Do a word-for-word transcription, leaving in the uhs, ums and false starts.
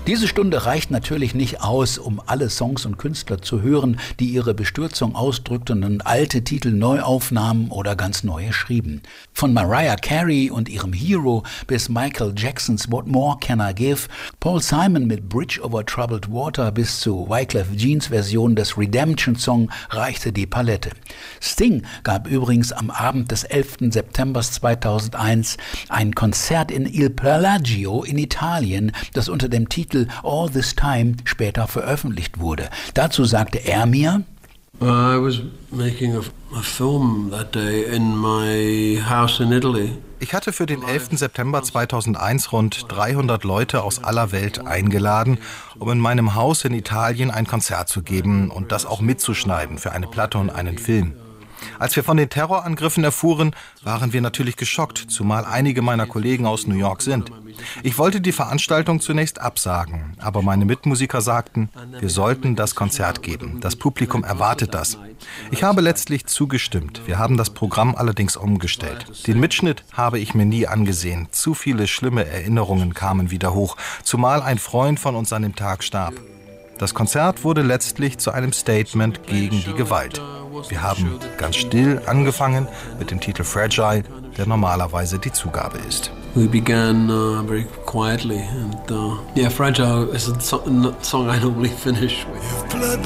Diese Stunde reicht natürlich nicht aus, um alle Songs und Künstler zu hören, die ihre Bestürzung ausdrückten und alte Titel neu aufnahmen oder ganz neue schrieben. Von Mariah Carey und ihrem Hero bis Michael Jacksons What More Can I Give, Paul Simon mit Bridge Over Troubled Water bis zu Wyclef Jeans Version des Redemption Song reichte die Palette. Sting gab übrigens am Abend des elften September zweitausendeins ein Konzert in Il Bellagio in Italien, das unter dem Titel All This Time später veröffentlicht wurde. Dazu sagte er mir: I was making a, a film that day in my house in Italy. Ich hatte für den elften September zweitausendeins rund dreihundert Leute aus aller Welt eingeladen, um in meinem Haus in Italien ein Konzert zu geben und das auch mitzuschneiden für eine Platte und einen Film. Als wir von den Terrorangriffen erfuhren, waren wir natürlich geschockt, zumal einige meiner Kollegen aus New York sind. Ich wollte die Veranstaltung zunächst absagen, aber meine Mitmusiker sagten, wir sollten das Konzert geben. Das Publikum erwartet das. Ich habe letztlich zugestimmt. Wir haben das Programm allerdings umgestellt. Den Mitschnitt habe ich mir nie angesehen. Zu viele schlimme Erinnerungen kamen wieder hoch, zumal ein Freund von uns an dem Tag starb. Das Konzert wurde letztlich zu einem Statement gegen die Gewalt. Wir haben ganz still angefangen mit dem Titel Fragile, der normalerweise die Zugabe ist. We began uh, very quietly, and uh, yeah, Fragile is a song I normally finish with.